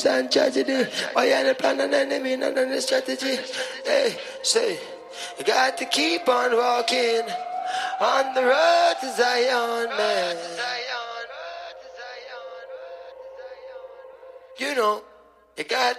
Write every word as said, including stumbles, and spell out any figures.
and tragedy. Oh, yeah, the plan and enemy, not on the strategy. Hey, say, you got to keep on walking on the road to Zion, man. You know, you got